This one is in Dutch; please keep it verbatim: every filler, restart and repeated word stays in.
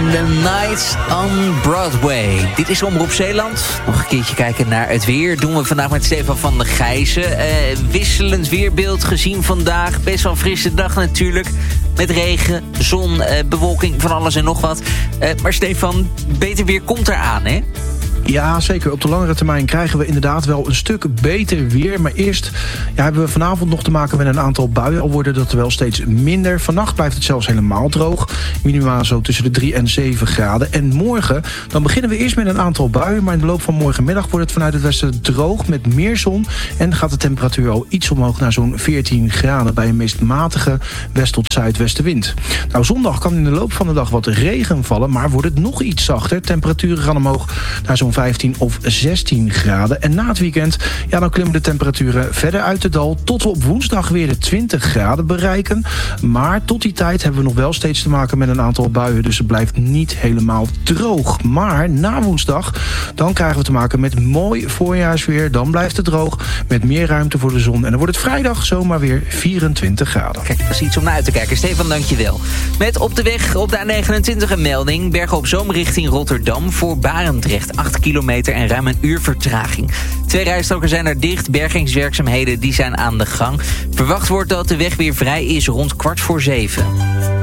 The Nights on Broadway. Dit is Omroep Zeeland. Nog een keertje kijken naar het weer. Doen we vandaag met Stefan van der Gijzen. Uh, wisselend weerbeeld gezien vandaag. Best wel een frisse dag natuurlijk. Met regen, zon, uh, bewolking, van alles en nog wat. Uh, maar Stefan, beter weer komt eraan, hè? Ja, zeker. Op de langere termijn krijgen we inderdaad wel een stuk beter weer. Maar eerst ja, hebben we vanavond nog te maken met een aantal buien. Al worden dat wel steeds minder. Vannacht blijft het zelfs helemaal droog. Minimaal zo tussen de drie en zeven graden. En morgen, dan beginnen we eerst met een aantal buien. Maar in de loop van morgenmiddag wordt het vanuit het westen droog met meer zon. En gaat de temperatuur al iets omhoog naar zo'n veertien graden. Bij een meest matige west- tot zuidwestenwind. Nou, zondag kan in de loop van de dag wat regen vallen. Maar wordt het nog iets zachter. Temperaturen gaan omhoog naar zo'n vijftien of zestien graden. En na het weekend, ja, dan klimmen de temperaturen verder uit het dal tot we op woensdag weer de twintig graden bereiken. Maar tot die tijd hebben we nog wel steeds te maken met een aantal buien. Dus het blijft niet helemaal droog. Maar na woensdag, dan krijgen we te maken met mooi voorjaarsweer. Dan blijft het droog met meer ruimte voor de zon. En dan wordt het vrijdag zomaar weer vierentwintig graden. Kijk, dat is iets om naar uit te kijken. Stefan, dank je wel. Met op de weg op de A negenentwintig een melding. Bergen op Zoom richting Rotterdam voor Barendrecht. acht kilometer en ruim een uur vertraging. Twee rijstroken zijn er dicht. Bergingswerkzaamheden die zijn aan de gang. Verwacht wordt dat de weg weer vrij is rond kwart voor zeven.